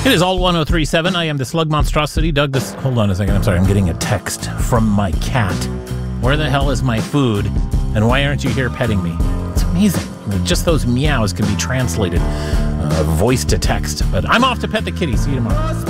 It is all 103.7. I am the slug monstrosity, Doug. Hold on a second. I'm sorry. I'm getting a text from my cat. Where the hell is my food? And why aren't you here petting me? It's amazing. I mean, just those meows can be translated voice to text. But I'm off to pet the kitty. See you tomorrow.